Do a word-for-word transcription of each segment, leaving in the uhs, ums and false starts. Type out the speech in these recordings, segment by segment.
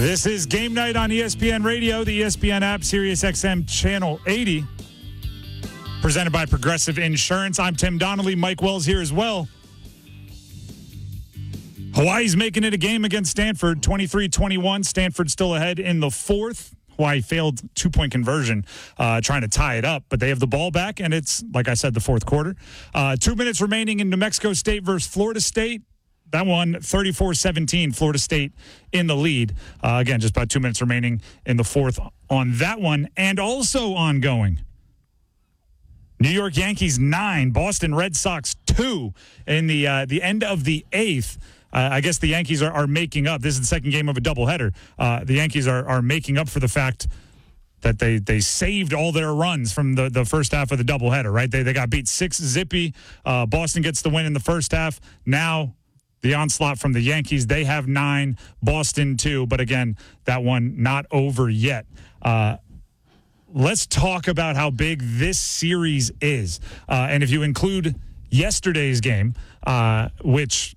This is Game Night on E S P N Radio, the E S P N app, Sirius X M Channel eighty. Presented by Progressive Insurance. I'm Tim Donnelly. Mike Wells here as well. Hawaii's making it a game against Stanford, twenty-three twenty-one. Stanford still ahead in the fourth. Hawaii failed two-point conversion, uh, trying to tie it up, but they have the ball back, and it's, like I said, the fourth quarter. Uh, two minutes remaining in New Mexico State versus Florida State. That one, thirty-four seventeen, Florida State in the lead. Uh, again, just about two minutes remaining in the fourth on that one. And also ongoing, New York Yankees nine, Boston Red Sox two in the uh, the end of the eighth. Uh, I guess the Yankees are, are making up. This is the second game of a doubleheader. Uh, the Yankees are, are making up for the fact that they they saved all their runs from the, the first half of the doubleheader, right? They, they got beat six zippy. Uh, Boston gets the win in the first half. Now the onslaught from the Yankees, they have nine, Boston two. But again, that one not over yet. Uh, let's talk about how big this series is. Uh, and if you include yesterday's game, uh, which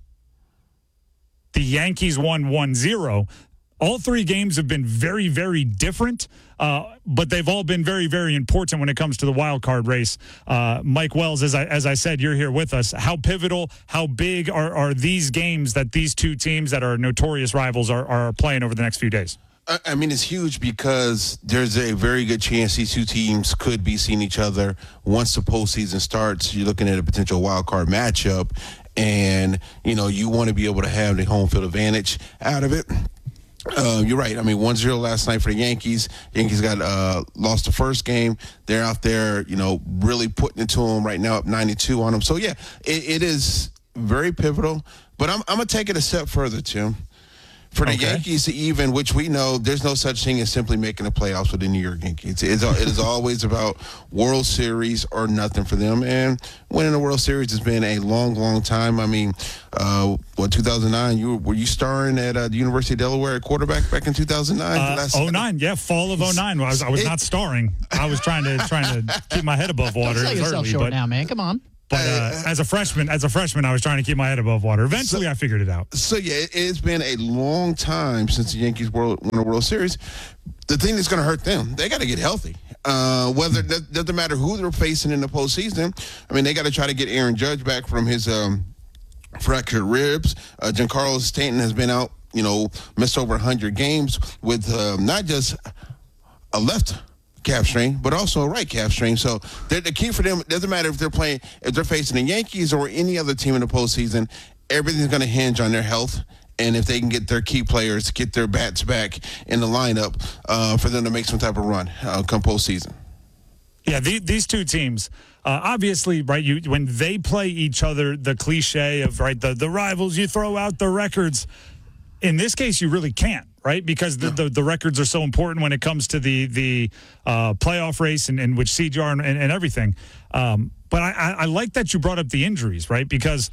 the Yankees won one zero, all three games have been very, very different, uh, but they've all been very, very important when it comes to the wild card race. Uh, Mike Wells, as I as I said, you're here with us. How pivotal, how big are, are these games that these two teams that are notorious rivals are, are playing over the next few days? I mean, it's huge because there's a very good chance these two teams could be seeing each other once the postseason starts. You're looking at a potential wild card matchup, and, you know, you want to be able to have the home field advantage out of it. Uh, you're right. I mean, one zero last night for the Yankees. Yankees got uh, lost the first game. They're out there, you know, really putting it to them right now, up ninety-two on them. So, yeah, it, it is very pivotal. But I'm, I'm going to take it a step further, Tim. For the Okay. Yankees to even, which we know there's no such thing as simply making the playoffs with the New York Yankees. It's, it is always about World Series or nothing for them. And winning the World Series has been a long, long time. I mean, uh, what, two thousand nine, you were you starring at uh, the University of Delaware at quarterback back in two thousand nine? Uh, oh nine, yeah, fall of oh nine. I was, I was not starring. I was trying to trying to keep my head above water. Don't sell It was yourself early, short but, now, man. Come on. but uh, as a freshman, as a freshman, I was trying to keep my head above water. Eventually, So- I figured it out. So, yeah, it, it's been a long time since the Yankees world, won a World Series. The thing that's going to hurt them, they got to get healthy. Uh, whether it doesn't matter who they're facing in the postseason. I mean, they got to try to get Aaron Judge back from his um, fractured ribs. Uh, Giancarlo Stanton has been out, you know, missed over one hundred games with uh, not just a left calf strain, but also a right calf strain. So the the key for them, it doesn't matter if they're playing, if they're facing the Yankees or any other team in the postseason, everything's going to hinge on their health. And if they can get their key players, get their bats back in the lineup uh, for them to make some type of run uh, come postseason. Yeah, the, these two teams, uh, obviously, right, you when they play each other, the cliche of, right, the, the rivals, you throw out the records. In this case, you really can't, right, because the, the, the records are so important when it comes to the the uh, playoff race and, and which seed you are and, and everything. Um, but I, I, I like that you brought up the injuries, right, because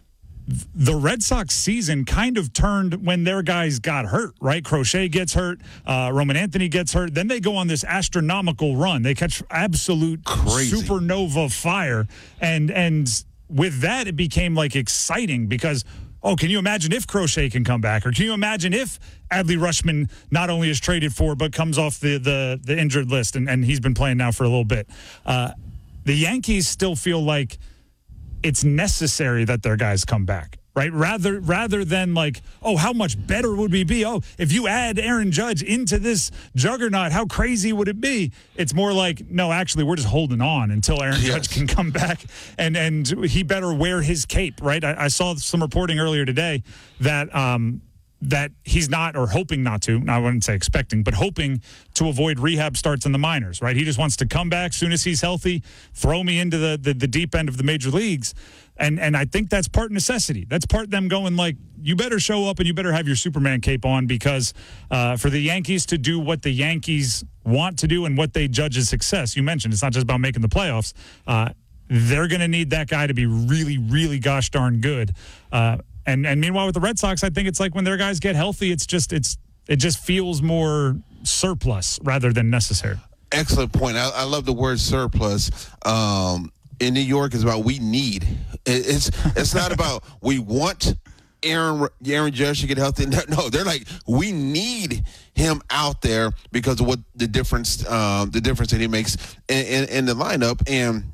the Red Sox season kind of turned when their guys got hurt, right? Crochet gets hurt, uh, Roman Anthony gets hurt. Then they go on this astronomical run. They catch absolute Crazy. supernova fire. And and with that, it became like exciting because, oh, can you imagine if Crochet can come back? Or can you imagine if Adley Rutschman not only is traded for but comes off the, the, the injured list, and, and he's been playing now for a little bit. Uh, the Yankees still feel like it's necessary that their guys come back, right? Rather rather than like, oh, how much better would we be? Oh, if you add Aaron Judge into this juggernaut, how crazy would it be? It's more like, no, actually, we're just holding on until Aaron Yes. Judge can come back, and and he better wear his cape, right? I, I saw some reporting earlier today that um, that he's not, or hoping not to, I wouldn't say expecting, but hoping to avoid rehab starts in the minors, right? He just wants to come back soon as he's healthy, throw me into the, the, the deep end of the major leagues. And and I think that's part necessity. That's part them going like, you better show up and you better have your Superman cape on, because uh, for the Yankees to do what the Yankees want to do and what they judge as success, you mentioned, it's not just about making the playoffs. Uh, they're going to need that guy to be really, really gosh darn good. Uh, And and meanwhile with the Red Sox, I think it's like when their guys get healthy, it's just it's it just feels more surplus rather than necessary. Excellent point. I, I love the word surplus. Um, in New York, it's about we need. It, it's it's not about we want Aaron Aaron Judge to get healthy. No, no, they're like, we need him out there because of what the difference, um, the difference that he makes in, in, in the lineup. And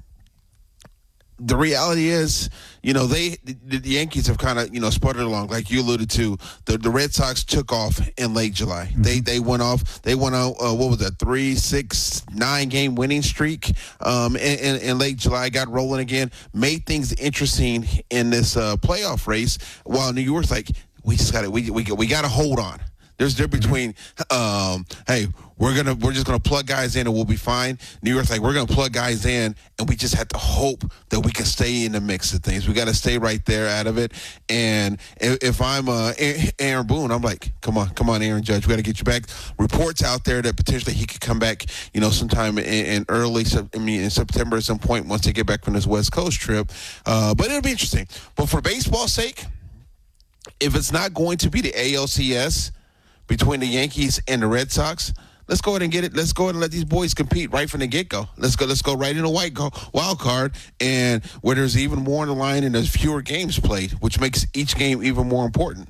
the reality is, you know, they the, the Yankees have kind of, you know, sputtered along, like you alluded to. The the Red Sox took off in late July. Mm-hmm. They they went off. They went on uh, what was that three, six, nine game winning streak um, in, in, in late July. Got rolling again. Made things interesting in this uh, playoff race. While New York's like, we just got to we we we got to hold on. There's a difference between, um, hey, we're gonna we're just gonna plug guys in and we'll be fine. New York's like, we're gonna plug guys in and we just have to hope that we can stay in the mix of things. We got to stay right there out of it. And if, if I'm uh, Aaron Boone, I'm like, come on, come on, Aaron Judge, we got to get you back. Reports out there that potentially he could come back, you know, sometime in, in early, I mean, in September at some point once they get back from this West Coast trip. Uh, but it'll be interesting. But for baseball's sake, if it's not going to be the A L C S between the Yankees and the Red Sox, let's go ahead and get it. Let's go ahead and let these boys compete right from the get-go. Let's go. Let's go right in a white go, wild card, and where there's even more on the line and there's fewer games played, which makes each game even more important.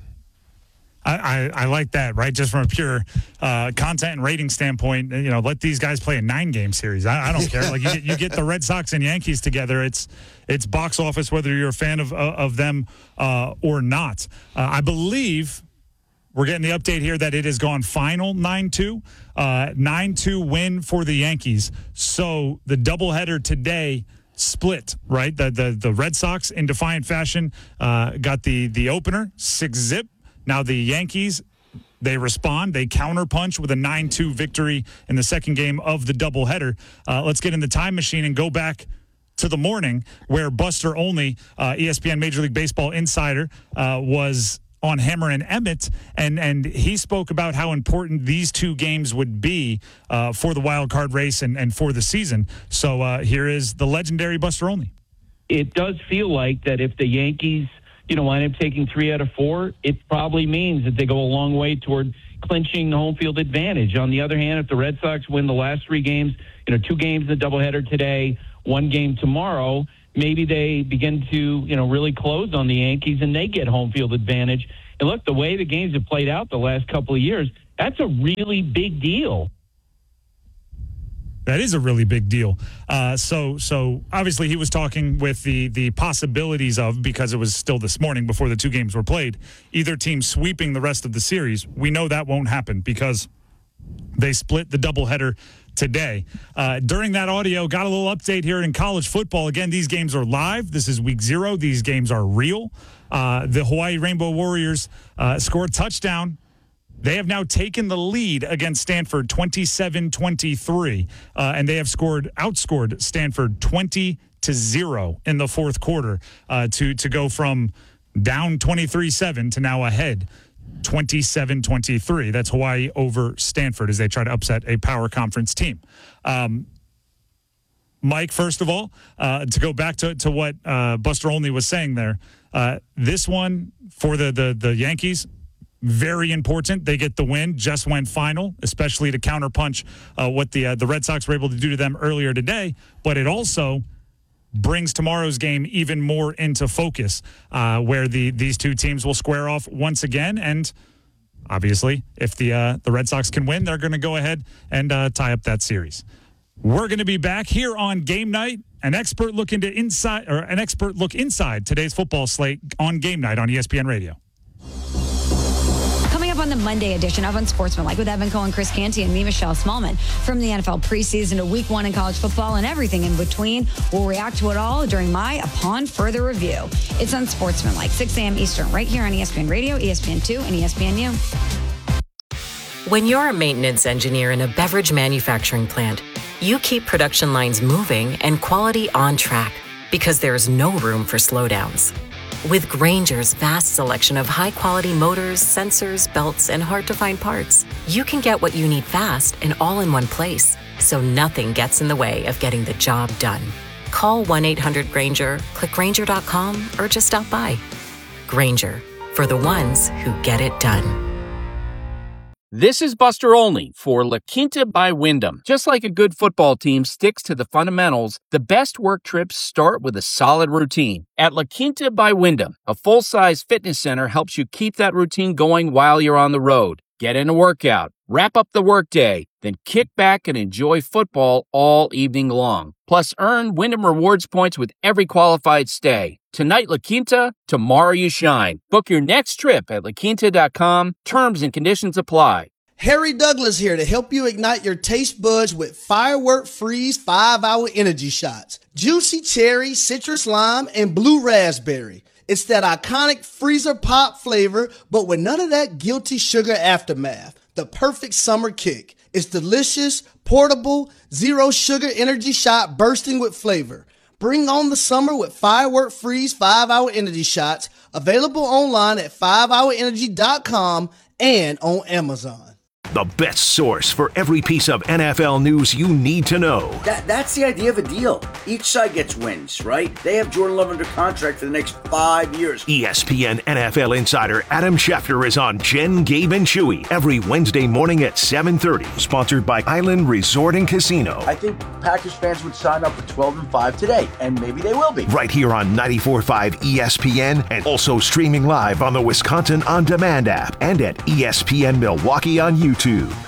I, I, I like that, right? Just from a pure uh, content and rating standpoint, you know, let these guys play a nine-game series. I, I don't care. Like you get, you get the Red Sox and Yankees together. It's it's box office, whether you're a fan of uh, of them uh, or not. Uh, I believe. We're getting the update here that it has gone final nine two. Uh, nine two win for the Yankees. So the doubleheader today split, right? The the, the Red Sox, in defiant fashion, uh, got the, the opener, six zip. Now the Yankees, they respond. They counterpunch with a nine two victory in the second game of the doubleheader. Uh, let's get in the time machine and go back to the morning where Buster Olney, uh, E S P N Major League Baseball insider, uh, was on Hammer and Emmett, and and he spoke about how important these two games would be uh, for the wild card race and, and for the season. So uh, here is the legendary Buster Olney. It does feel like that if the Yankees, you know, wind up taking three out of four, it probably means that they go a long way toward clinching the home field advantage. On the other hand, if the Red Sox win the last three games, you know, two games in the doubleheader today, one game tomorrow, maybe they begin to, you know, really close on the Yankees and they get home field advantage. And look, the way the games have played out the last couple of years, that's a really big deal. That is a really big deal. Uh, so, so obviously he was talking with the the possibilities of, because it was still this morning before the two games were played, either team sweeping the rest of the series. We know that won't happen because they split the doubleheader today. Uh, during that audio, got a little update here in college football. Again, these games are live. This is week zero. These games are real. Uh, the Hawaii Rainbow Warriors uh, scored a touchdown. They have now taken the lead against Stanford twenty-seven twenty-three, uh, and they have scored outscored Stanford twenty to zero in the fourth quarter uh, to, to go from down twenty-three seven to now ahead twenty-seven twenty-three. That's Hawaii over Stanford as they try to upset a power conference team. Um, Mike, first of all, uh, to go back to, to what uh, Buster Olney was saying there, uh, this one for the, the, the Yankees, very important. They get the win, just went final, especially to counterpunch uh, what the uh, the Red Sox were able to do to them earlier today. But it also brings tomorrow's game even more into focus, uh, where the these two teams will square off once again. And obviously, if the uh, the Red Sox can win, they're going to go ahead and uh, tie up that series. We're going to be back here on Game Night. An expert look into inside, or an expert look inside today's football slate on Game Night on E S P N Radio. Coming up on the Monday edition of Unsportsmanlike with Evan Cohen, Chris Canty, and me, Michelle Smallman. From the N F L preseason to week one in college football and everything in between, we'll react to it all during my Upon Further Review. It's Unsportsmanlike, six a.m. Eastern, right here on E S P N Radio, E S P N two, and E S P N U. When you're a maintenance engineer in a beverage manufacturing plant, you keep production lines moving and quality on track because there's no room for slowdowns. With Grainger's vast selection of high-quality motors, sensors, belts, and hard-to-find parts, you can get what you need fast and all in one place, so nothing gets in the way of getting the job done. Call one eight hundred Grainger, click Grainger dot com, or just stop by. Grainger, for the ones who get it done. This is Buster Olney for La Quinta by Wyndham. Just like a good football team sticks to the fundamentals, the best work trips start with a solid routine. At La Quinta by Wyndham, a full-size fitness center helps you keep that routine going while you're on the road. Get in a workout, Wrap up the workday, then kick back and enjoy football all evening long. Plus, earn Wyndham Rewards points with every qualified stay. Tonight, La Quinta, tomorrow you shine. Book your next trip at la quinta dot com. Terms and conditions apply. Harry Douglas here to help you ignite your taste buds with Firework Freeze five hour energy shots. Juicy cherry, citrus lime, and blue raspberry. It's that iconic freezer pop flavor, but with none of that guilty sugar aftermath. The perfect summer kick. It's delicious, portable, zero sugar energy shot bursting with flavor. Bring on the summer with Firework Freeze five hour energy shots, available online at five hour energy dot com and on Amazon. The best source for every piece of N F L news you need to know. That, that's the idea of a deal. Each side gets wins, right? They have Jordan Love under contract for the next five years. E S P N N F L insider Adam Schefter is on Jen, Gabe, and Chewy every Wednesday morning at seven thirty. Sponsored by Island Resort and Casino. I think Packers fans would sign up for twelve and five today, and maybe they will be. Right here on ninety-four point five E S P N, and also streaming live on the Wisconsin On Demand app and at E S P N Milwaukee on YouTube.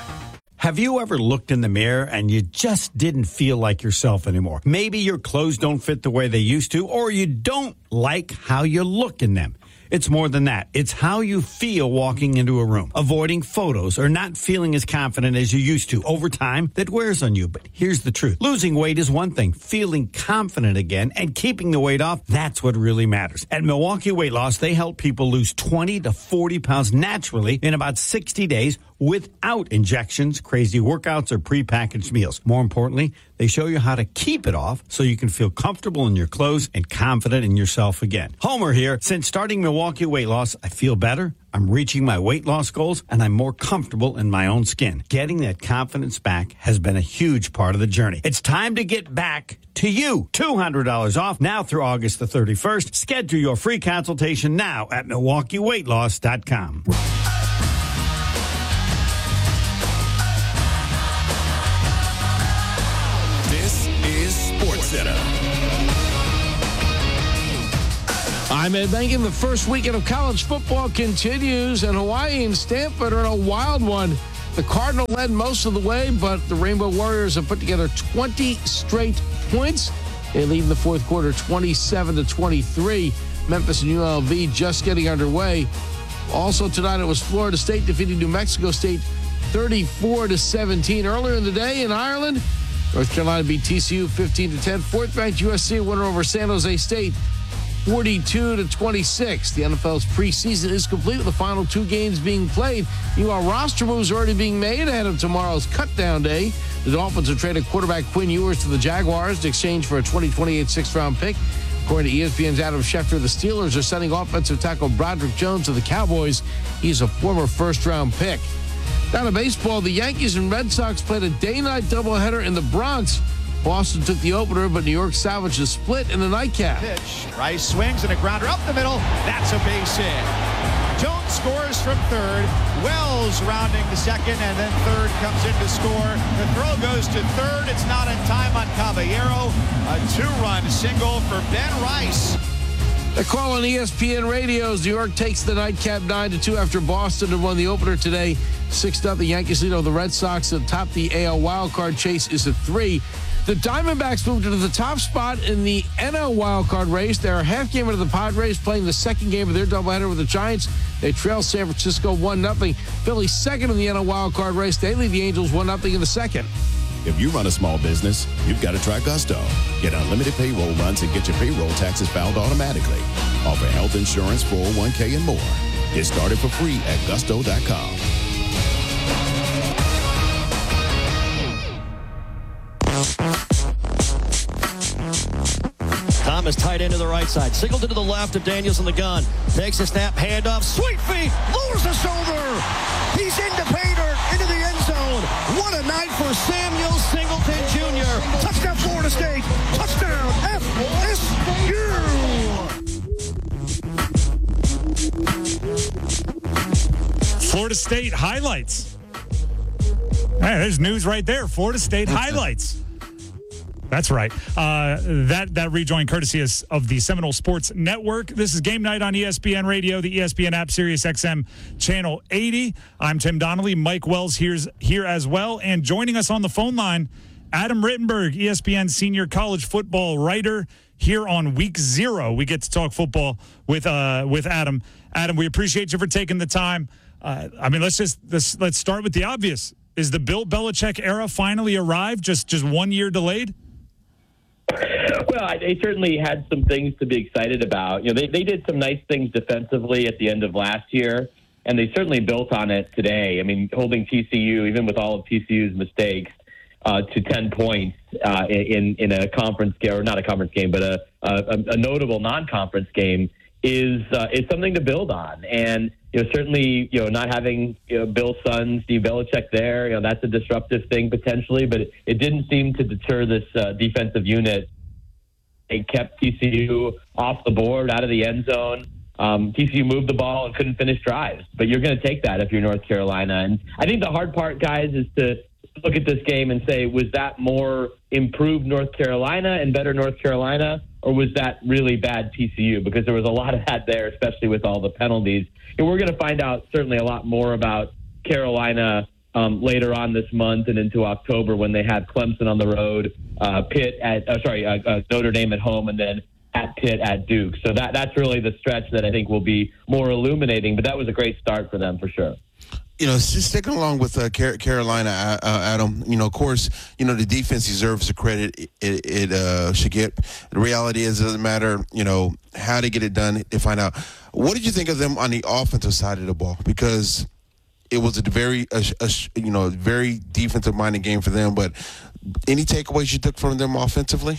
Have you ever looked in the mirror and you just didn't feel like yourself anymore? Maybe your clothes don't fit the way they used to, or you don't like how you look in them. It's more than that. It's how you feel walking into a room, avoiding photos or not feeling as confident as you used to. Over time, that wears on you. But here's the truth. Losing weight is one thing. Feeling confident again and keeping the weight off, that's what really matters. At Milwaukee Weight Loss, they help people lose twenty to forty pounds naturally in about sixty days without injections, crazy workouts, or prepackaged meals. More importantly, they show you how to keep it off so you can feel comfortable in your clothes and confident in yourself again. Homer here. Since starting Milwaukee Weight Loss, I feel better, I'm reaching my weight loss goals, and I'm more comfortable in my own skin. Getting that confidence back has been a huge part of the journey. It's time to get back to you. two hundred dollars off now through August the thirty-first. Schedule your free consultation now at milwaukee weight loss dot com. I'm Ed Bankin. The first weekend of college football continues, and Hawaii and Stanford are in a wild one. The Cardinal led most of the way, but the Rainbow Warriors have put together twenty straight points. They lead in the fourth quarter twenty-seven to twenty-three. Memphis and U N L V just getting underway. Also tonight, it was Florida State defeating New Mexico State thirty-four to seventeen. Earlier in the day in Ireland, North Carolina beat T C U fifteen to ten. Fourth-ranked U S C winner over San Jose State forty-two to twenty-six. The N F L's preseason is complete with the final two games being played. Meanwhile, roster moves are already being made ahead of tomorrow's cut-down day. The Dolphins have traded quarterback Quinn Ewers to the Jaguars in exchange for a twenty twenty-eight sixth-round pick. According to E S P N's Adam Schefter, the Steelers are sending offensive tackle Broderick Jones to the Cowboys. He's a former first-round pick. Down to baseball, the Yankees and Red Sox played a day-night doubleheader in the Bronx. Boston took the opener, but New York salvaged a split in the nightcap. Pitch. Rice swings and a grounder up the middle. That's a base hit. Jones scores from third. Wells rounding to second, and then third comes in to score. The throw goes to third. It's not in time on Caballero. A two-run single for Ben Rice. The call on E S P N radios. New York takes the nightcap nine to two after Boston had won the opener today. six nothing Yankees lead over the Red Sox. Atop the A L wildcard chase is at three. The Diamondbacks moved into the top spot in the N L wildcard race. They're a half game into the Padres, playing the second game of their doubleheader with the Giants. They trail San Francisco one nothing. Philly second in the N L wildcard race. They lead the Angels one nothing in the second. If you run a small business, you've got to try Gusto. Get unlimited payroll runs and get your payroll taxes filed automatically. Offer health insurance, four oh one k, and more. Get started for free at gusto dot com. Thomas tight end to the right side. Singleton to the left of Daniels in the gun. Takes a snap, handoff. Sweet feet. Lowers the shoulder. He's into pay dirt, into the end zone. What a night for Samuel Singleton Junior Touchdown Florida State. Touchdown F S U. Florida State highlights. Hey, there's news right there. Florida State highlights. That's right. Uh, that that rejoin courtesy is of the Seminole Sports Network. This is Game Night on E S P N Radio, the E S P N app, Sirius X M Channel eighty. I'm Tim Donnelly. Mike Wells here's here as well. And joining us on the phone line, Adam Rittenberg, E S P N senior college football writer. Here on week zero, we get to talk football with uh, with Adam. Adam, we appreciate you for taking the time. Uh, I mean, let's just let's, let's start with the obvious. Is the Bill Belichick era finally arrived? Just just one year delayed? Well, they certainly had some things to be excited about. You know, they, they did some nice things defensively at the end of last year, and they certainly built on it today. I mean, holding T C U, even with all of T C U's mistakes, uh, to ten points uh, in in a conference game, or not a conference game, but a a, a notable non-conference game is uh, is something to build on. And you know, certainly, you know, not having you know, Bill's son, Steve Belichick, there, you know, that's a disruptive thing potentially, but it, it didn't seem to deter this uh, defensive unit. They kept T C U off the board, out of the end zone. Um, T C U moved the ball and couldn't finish drives, but you're going to take that if you're North Carolina. And I think the hard part, guys, is to look at this game and say, was that more improved North Carolina and better North Carolina, or was that really bad T C U? Because there was a lot of that there, especially with all the penalties. And we're going to find out certainly a lot more about Carolina um, later on this month and into October when they have Clemson on the road, uh, Pitt at uh, sorry uh, uh, Notre Dame at home, and then at Pitt at Duke. So that that's really the stretch that I think will be more illuminating. But that was a great start for them for sure. You know, just sticking along with uh, Carolina, uh, Adam, you know, of course, you know, the defense deserves the credit it, it uh, should get. The reality is it doesn't matter, you know, how they get it done. They find out. What did you think of them on the offensive side of the ball? Because it was a very, a, a, you know, very defensive-minded game for them. But any takeaways you took from them offensively?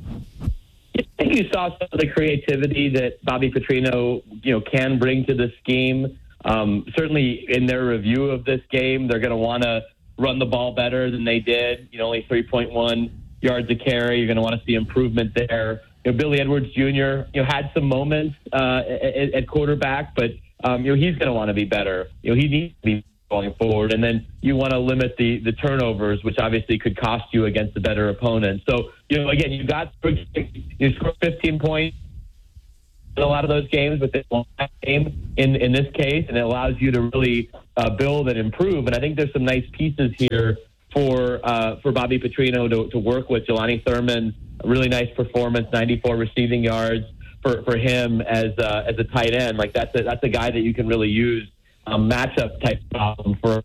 I think you saw some of the creativity that Bobby Petrino, you know, can bring to the scheme. Um, certainly in their review of this game, they're going to want to run the ball better than they did. You know, only three point one yards a carry. You're going to want to see improvement there. You know, Billy Edwards Junior, you know, had some moments uh, at, at quarterback, but, um, you know, he's going to want to be better. You know, he needs to be going forward. And then you want to limit the, the turnovers, which obviously could cost you against the better opponent. So, you know, again, you got, you scored fifteen points in a lot of those games, but this one game in in this case, and it allows you to really uh, build and improve. And I think there's some nice pieces here for uh, for Bobby Petrino to, to work with. Jelani Thurman, a really nice performance, ninety-four receiving yards for, for him as uh, as a tight end. Like that's a, that's a guy that you can really use a matchup type problem for.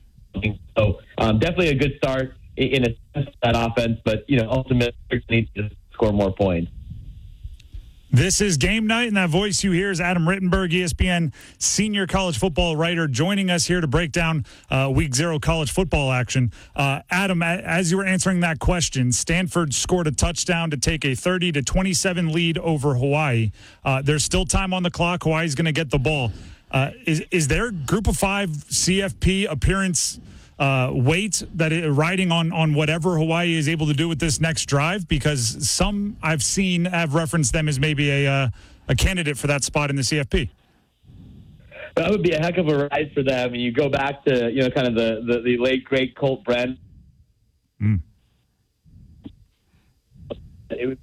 So um, definitely a good start in a sense of that offense, but you know ultimately needs to score more points. This is Game Night, and that voice you hear is Adam Rittenberg, E S P N senior college football writer, joining us here to break down uh, week zero college football action. Uh, Adam, as you were answering that question, Stanford scored a touchdown to take a thirty to twenty-seven lead over Hawaii. Uh, there's still time on the clock. Hawaii's going to get the ball. Uh, is, is their Group of Five C F P appearance Uh, weight that it, riding on on whatever Hawaii is able to do with this next drive? Because some I've seen have referenced them as maybe a uh, a candidate for that spot in the C F P. That would be a heck of a ride for them. And you go back to you know kind of the the, the late great Colt Brent. Mm. It was-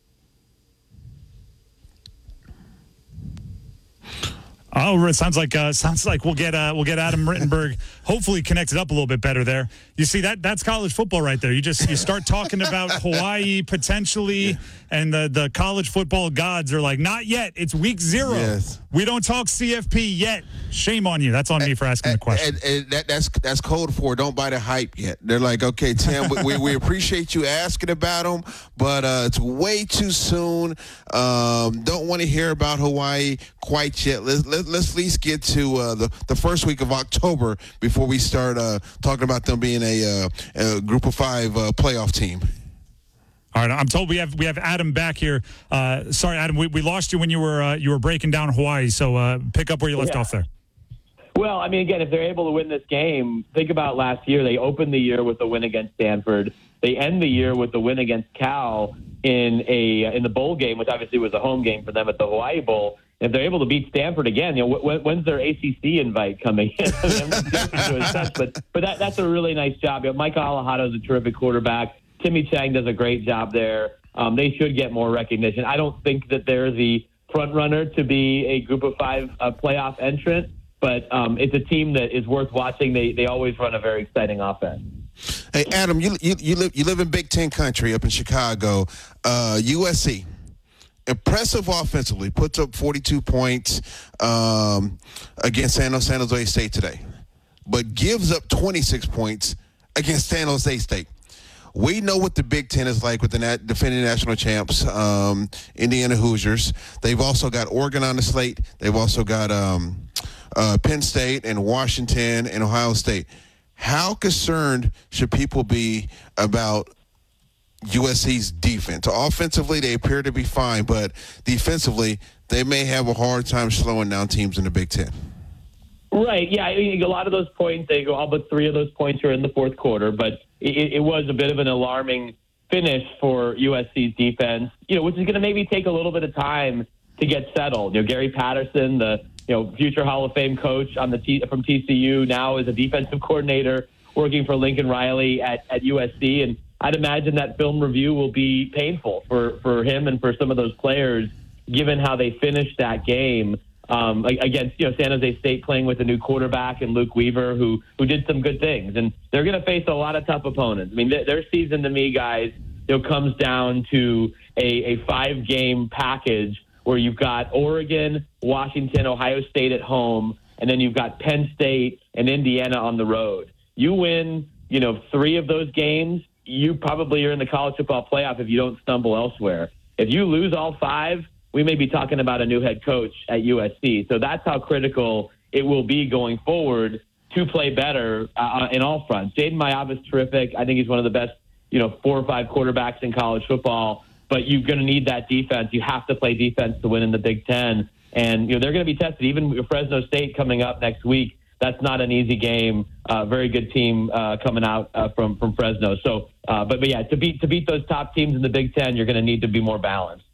Oh, it sounds like uh, sounds like we'll get uh, we'll get Adam Rittenberg hopefully connected up a little bit better there. You see that that's college football right there. You just you start talking about Hawaii potentially, and the the college football gods are like, not yet. It's week zero. Yes. We don't talk C F P yet. Shame on you. That's on me for asking the question. And, and that, that's that's code for don't buy the hype yet. They're like, okay, Tim, we, we appreciate you asking about them, but uh, it's way too soon. Um, don't want to hear about Hawaii quite yet. Let's let, let's at least get to uh, the the first week of October before we start uh, talking about them being a, uh, a Group of Five uh, playoff team. All right, I'm told we have we have Adam back here. Uh, sorry, Adam, we, we lost you when you were uh, you were breaking down Hawaii. So uh, pick up where you left Yeah. off there. Well, I mean, again, if they're able to win this game, think about last year. They opened the year with a win against Stanford. They end the year with a win against Cal in a in the bowl game, which obviously was a home game for them at the Hawaii Bowl. If they're able to beat Stanford again, you know, when, when's their A C C invite coming in? but but that, that's a really nice job. You know, Mike Alejado is a terrific quarterback. Timmy Chang does a great job there. Um, they should get more recognition. I don't think that they're the front runner to be a Group of Five uh, playoff entrant, but um, it's a team that is worth watching. They they always run a very exciting offense. Hey, Adam, you you, you live you live in Big Ten country up in Chicago. Uh, U S C, impressive offensively, puts up forty-two points um, against San Jose, San Jose State today, but gives up twenty-six points against San Jose State. We know what the Big Ten is like with the nat- defending national champs, um, Indiana Hoosiers. They've also got Oregon on the slate. They've also got um, uh, Penn State and Washington and Ohio State. How concerned should people be about U S C's defense? Offensively, they appear to be fine, but defensively, they may have a hard time slowing down teams in the Big Ten. Right, yeah, I mean, a lot of those points, they go, all but three of those points are in the fourth quarter, but it, it was a bit of an alarming finish for U S C's defense, you know, which is going to maybe take a little bit of time to get settled. You know, Gary Patterson, the you know future Hall of Fame coach on the T, from T C U, now is a defensive coordinator working for Lincoln Riley at, at U S C, and I'd imagine that film review will be painful for, for him and for some of those players, given how they finished that game. Um, against you know San Jose State, playing with a new quarterback and Luke Weaver, who who did some good things, and they're going to face a lot of tough opponents. I mean, th- their season to me, guys, you know, comes down to a, a five game package where you've got Oregon, Washington, Ohio State at home, and then you've got Penn State and Indiana on the road. You win, you know, three of those games, you probably are in the college football playoff if you don't stumble elsewhere. If you lose all five, we may be talking about a new head coach at U S C. So that's how critical it will be going forward to play better uh, in all fronts. Jaden Mayav is terrific. I think he's one of the best, you know, four or five quarterbacks in college football. But you're going to need that defense. You have to play defense to win in the Big Ten. And, you know, they're going to be tested. Even with Fresno State coming up next week, that's not an easy game. Uh, very good team uh, coming out uh, from, from Fresno. So, uh, but, but, yeah, to beat, to beat those top teams in the Big Ten, you're going to need to be more balanced.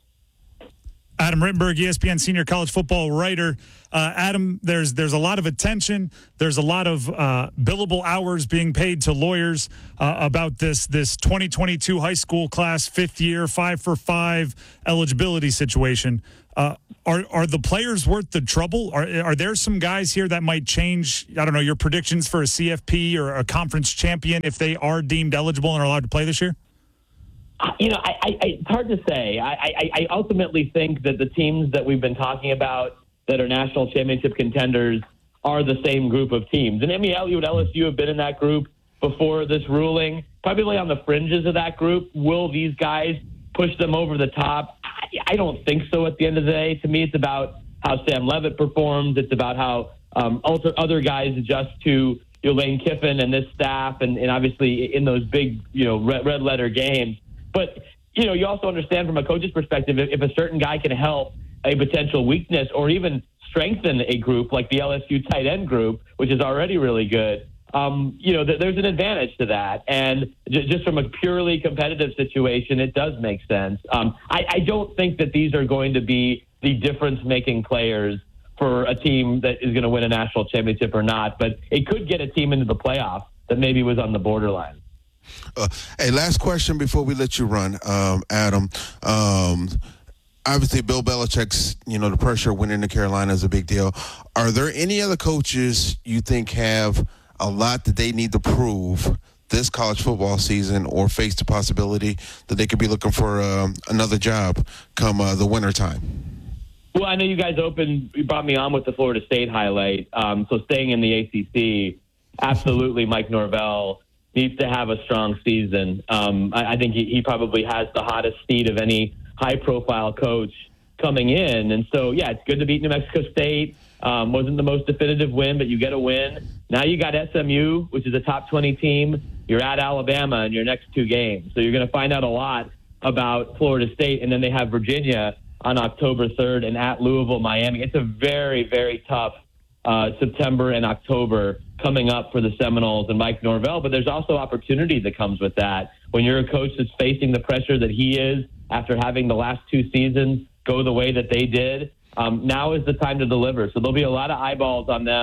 Adam Rittenberg, E S P N senior college football writer. Uh, Adam, there's there's a lot of attention. There's a lot of uh, billable hours being paid to lawyers uh, about this this twenty twenty-two high school class, fifth year, five for five eligibility situation. Uh, are are the players worth the trouble? Are are there some guys here that might change, I don't know, your predictions for a C F P or a conference champion if they are deemed eligible and are allowed to play this year? You know, I, I, it's hard to say. I, I, I ultimately think that the teams that we've been talking about that are national championship contenders are the same group of teams. And I mean, L U and L S U have been in that group before this ruling, probably on the fringes of that group. Will these guys push them over the top? I, I don't think so at the end of the day. To me, it's about how Sam Levitt performs. It's about how um, other guys adjust to you know, Lane Kiffin and this staff, and, and obviously in those big, you know, red, red letter games. But, you know, you also understand from a coach's perspective, if, if a certain guy can help a potential weakness or even strengthen a group like the L S U tight end group, which is already really good, um, you know, th- there's an advantage to that. And j- just from a purely competitive situation, it does make sense. Um, I, I don't think that these are going to be the difference-making players for a team that is going to win a national championship or not, but it could get a team into the playoff that maybe was on the borderline. Uh, hey, last question before we let you run, um, Adam. Um, obviously, Bill Belichick's, you know, the pressure winning the Carolina is a big deal. Are there any other coaches you think have a lot that they need to prove this college football season or face the possibility that they could be looking for um, another job come uh, the winter time? Well, I know you guys opened, you brought me on with the Florida State highlight. Um, so staying in the A C C, absolutely Mike Norvell needs to have a strong season. Um, I, I think he, he probably has the hottest seat of any high-profile coach coming in. And so, yeah, it's good to beat New Mexico State. Um, wasn't the most definitive win, but you get a win. Now you got S M U, which is a top twenty team. You're at Alabama in your next two games. So you're going to find out a lot about Florida State. And then they have Virginia on October third and at Louisville, Miami. It's a very, very tough uh, September and October coming up for the Seminoles and Mike Norvell, but there's also opportunity that comes with that. When you're a coach that's facing the pressure that he is after having the last two seasons go the way that they did, um, now is the time to deliver. So there'll be a lot of eyeballs on them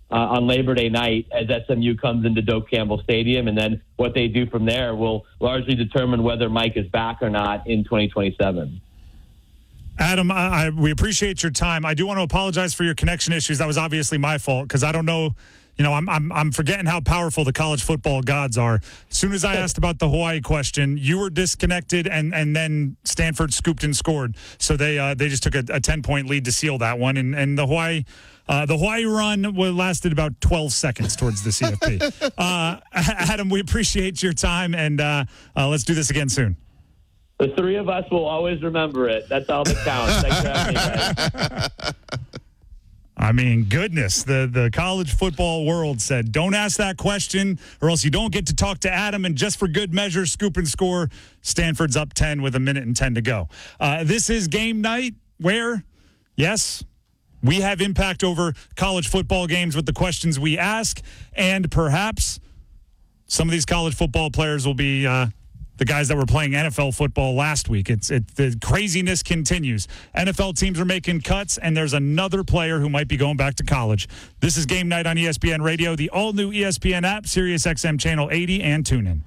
uh, on Labor Day night as S M U comes into Doak Campbell Stadium. And then what they do from there will largely determine whether Mike is back or not in twenty twenty-seven. Adam, I, I, we appreciate your time. I do want to apologize for your connection issues. That was obviously my fault because I don't know. You know, I'm, I'm I'm forgetting how powerful the college football gods are. As soon as I asked about the Hawaii question, you were disconnected, and, and then Stanford scooped and scored. So they uh, they just took a, a ten point lead to seal that one. And and the Hawaii uh, the Hawaii run lasted about twelve seconds towards the C F P. uh, Adam, we appreciate your time, and uh, uh, let's do this again soon. The three of us will always remember it. That's all that counts. Thanks for having me, guys. I mean, goodness, the, the college football world said, don't ask that question or else you don't get to talk to Adam. And just for good measure, scoop and score, Stanford's up ten with a minute and ten to go. Uh, this is game night where, yes, we have impact over college football games with the questions we ask. And perhaps some of these college football players will be uh, the guys that were playing N F L football last week. It's it, the craziness continues. N F L teams are making cuts, and there's another player who might be going back to college. This is Game Night on E S P N Radio, the all-new E S P N app, Sirius X M Channel eighty, and TuneIn.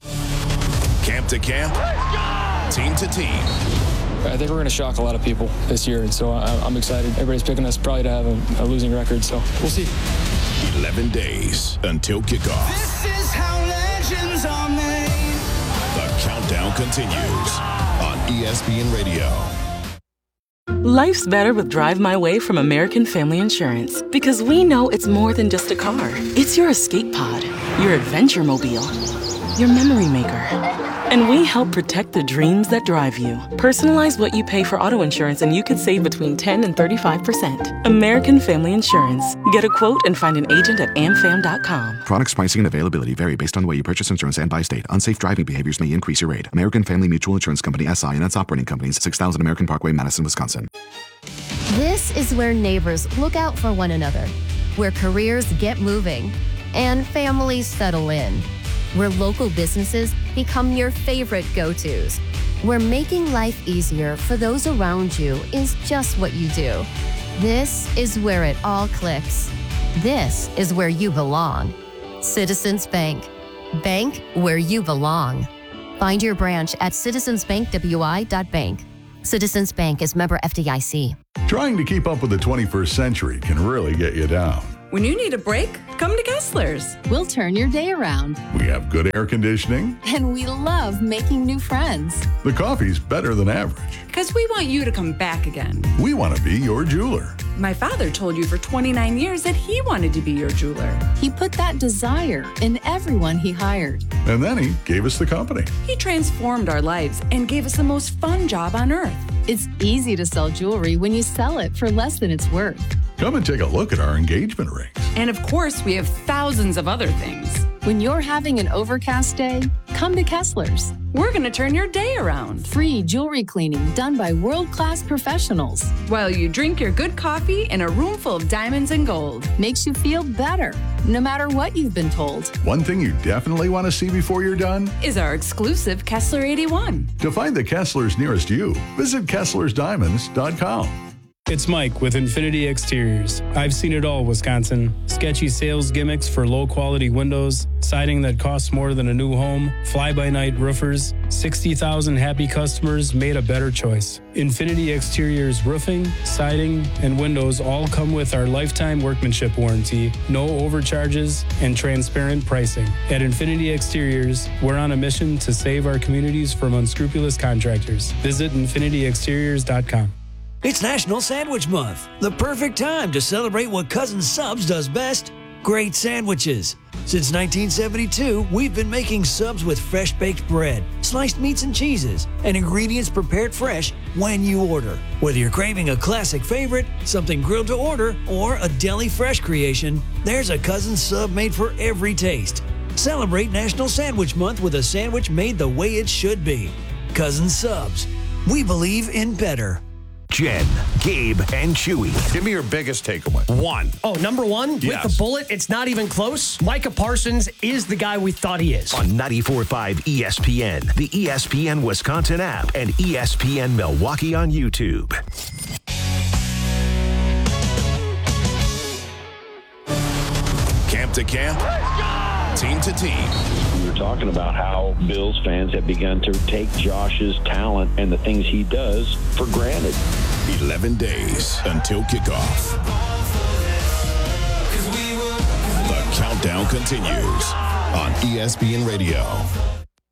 Camp to camp, team to team. I think we're going to shock a lot of people this year, and so I, I'm excited. Everybody's picking us probably to have a, a losing record, so we'll see. eleven days until kickoff. This is how legends are made. The countdown continues on E S P N Radio. Life's better with Drive My Way from American Family Insurance because we know it's more than just a car. It's your escape pod, your adventure mobile, your memory maker. And we help protect the dreams that drive you. Personalize what you pay for auto insurance and you could save between ten and thirty-five percent. American Family Insurance. Get a quote and find an agent at am fam dot com. Products, pricing, and availability vary based on the way you purchase insurance and by state. Unsafe driving behaviors may increase your rate. American Family Mutual Insurance Company, S I and its operating companies, six thousand American Parkway, Madison, Wisconsin. This is where neighbors look out for one another, where careers get moving, and families settle in. Where local businesses become your favorite go-tos. Where making life easier for those around you is just what you do. This is where it all clicks. This is where you belong. Citizens Bank. Bank where you belong. Find your branch at citizens bank w i dot bank. Citizens Bank is member F D I C. Trying to keep up with the twenty-first century can really get you down. When you need a break, come to Kessler's. We'll turn your day around. We have good air conditioning. And we love making new friends. The coffee's better than average. Because we want you to come back again. We want to be your jeweler. My father told you for twenty-nine years that he wanted to be your jeweler. He put that desire in everyone he hired. And then he gave us the company. He transformed our lives and gave us the most fun job on earth. It's easy to sell jewelry when you sell it for less than it's worth. Come and take a look at our engagement rings. And of course, we have thousands of other things. When you're having an overcast day, come to Kessler's. We're going to turn your day around. Free jewelry cleaning done by world-class professionals. While you drink your good coffee in a room full of diamonds and gold. Makes you feel better, no matter what you've been told. One thing you definitely want to see before you're done is our exclusive Kessler eighty-one. To find the Kesslers nearest you, visit kesslers diamonds dot com. It's Mike with Infinity Exteriors. I've seen it all, Wisconsin. Sketchy sales gimmicks for low-quality windows, siding that costs more than a new home, fly-by-night roofers. sixty thousand happy customers made a better choice. Infinity Exteriors roofing, siding, and windows all come with our lifetime workmanship warranty, no overcharges, and transparent pricing. At Infinity Exteriors, we're on a mission to save our communities from unscrupulous contractors. Visit infinity exteriors dot com. It's National Sandwich Month, the perfect time to celebrate what Cousin Subs does best, great sandwiches. Since nineteen seventy-two, we've been making subs with fresh baked bread, sliced meats and cheeses, and ingredients prepared fresh when you order. Whether you're craving a classic favorite, something grilled to order, or a deli fresh creation, there's a Cousin Sub made for every taste. Celebrate National Sandwich Month with a sandwich made the way it should be. Cousin Subs. We believe in better. Jen, Gabe, and Chewy. Give me your biggest takeaway. One. Oh, number one? Yes. With the bullet, it's not even close. Micah Parsons is the guy we thought he is. On ninety-four point five E S P N, the E S P N Wisconsin app, and E S P N Milwaukee on YouTube. to camp, team to team. We were talking about how Bills fans have begun to take Josh's talent and the things he does for granted. eleven days until kickoff. The countdown continues on E S P N Radio.